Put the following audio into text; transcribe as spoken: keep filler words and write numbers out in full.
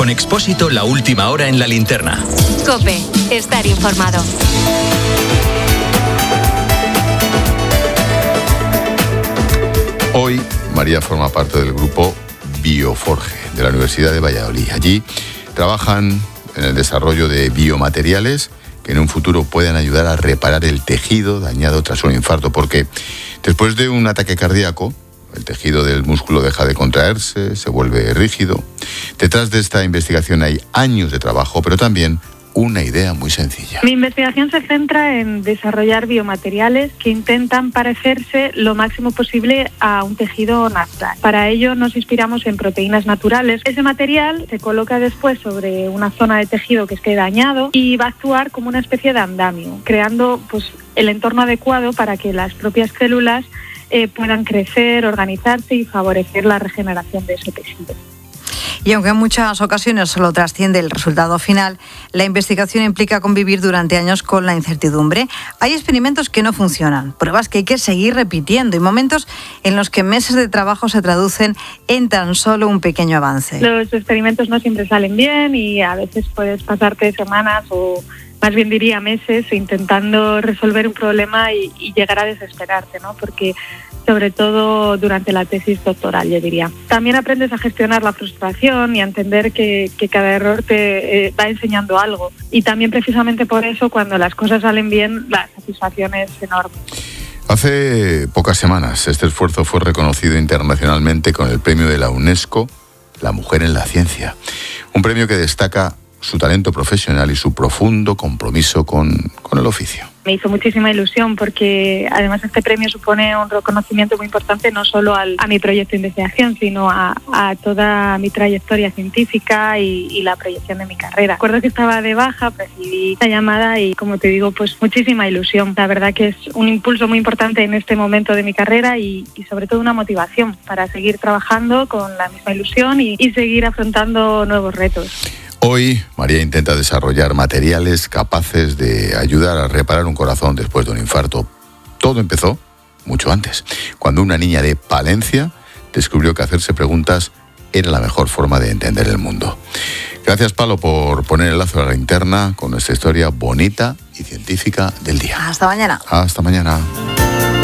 Con Expósito, la última hora en la linterna. COPE, estar informado. Hoy, María forma parte del grupo Bioforge de la Universidad de Valladolid. Allí trabajan en el desarrollo de biomateriales que en un futuro puedan ayudar a reparar el tejido dañado tras un infarto, porque después de un ataque cardíaco, el tejido del músculo deja de contraerse, se vuelve rígido. Detrás de esta investigación hay años de trabajo, pero también una idea muy sencilla. Mi investigación se centra en desarrollar biomateriales que intentan parecerse lo máximo posible a un tejido natural. Para ello nos inspiramos en proteínas naturales. Ese material se coloca después sobre una zona de tejido que esté dañado y va a actuar como una especie de andamio, creando pues el entorno adecuado para que las propias células eh, puedan crecer, organizarse y favorecer la regeneración de ese tejido. Y aunque en muchas ocasiones solo trasciende el resultado final, la investigación implica convivir durante años con la incertidumbre. Hay experimentos que no funcionan, pruebas que hay que seguir repitiendo y momentos en los que meses de trabajo se traducen en tan solo un pequeño avance. Los experimentos no siempre salen bien y a veces puedes pasarte semanas o más bien diría meses intentando resolver un problema y, y llegar a desesperarte, ¿no? Porque sobre todo durante la tesis doctoral, yo diría. También aprendes a gestionar la frustración y a entender que, que cada error te eh, va enseñando algo. Y también precisamente por eso, cuando las cosas salen bien, la satisfacción es enorme. Hace pocas semanas este esfuerzo fue reconocido internacionalmente con el premio de la UNESCO, La Mujer en la Ciencia. Un premio que destaca su talento profesional y su profundo compromiso con, con el oficio. Me hizo muchísima ilusión porque además este premio supone un reconocimiento muy importante no solo al, a mi proyecto de investigación, sino a, a toda mi trayectoria científica y, y la proyección de mi carrera. Recuerdo que estaba de baja, recibí la llamada y, como te digo, pues muchísima ilusión. La verdad que es un impulso muy importante en este momento de mi carrera y, y sobre todo una motivación para seguir trabajando con la misma ilusión y, y seguir afrontando nuevos retos. Hoy, María intenta desarrollar materiales capaces de ayudar a reparar un corazón después de un infarto. Todo empezó mucho antes, cuando una niña de Palencia descubrió que hacerse preguntas era la mejor forma de entender el mundo. Gracias, Palo, por poner el lazo a la linterna con nuestra historia bonita y científica del día. Hasta mañana. Hasta mañana.